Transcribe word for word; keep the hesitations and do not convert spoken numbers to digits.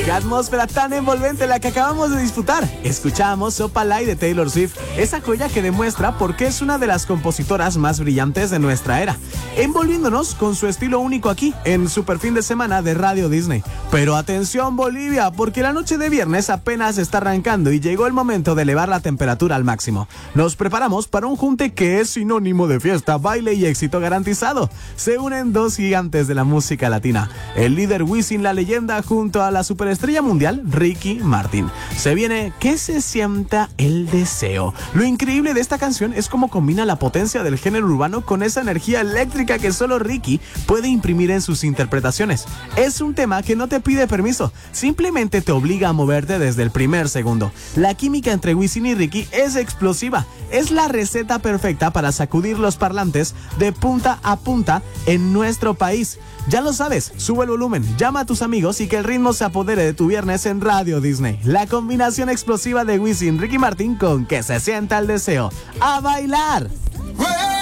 Qué atmósfera tan envolvente la que acabamos de disfrutar. Escuchamos Opalai de Taylor Swift, esa joya que demuestra por qué es una de las compositoras más brillantes de nuestra era, envolviéndonos con su estilo único aquí, en Super Fin de Semana de Radio Disney. Pero atención Bolivia, porque la noche de viernes apenas está arrancando y llegó el momento de elevar la temperatura al máximo. Nos preparamos para un junte que es sinónimo de fiesta, baile y éxito garantizado. Se unen dos gigantes de la música latina, el líder Wisin La Leyenda junto a la superestrella mundial Ricky Martin. Se viene Que se sienta el deseo. Lo increíble de esta canción es cómo combina la potencia del género urbano con esa energía eléctrica que solo Ricky puede imprimir en sus interpretaciones. Es un tema que no te pide permiso, simplemente te obliga a moverte desde el primer segundo. La química entre Wisin y Ricky es explosiva. Es la receta perfecta para sacudir los parlantes de punta a punta en nuestro país. Ya lo sabes, sube el volumen, llama a tus amigos y que el ritmo se apodere de tu viernes en Radio Disney. La combinación explosiva de Wisin, Ricky Martin con Que se sienta el deseo. ¡A bailar!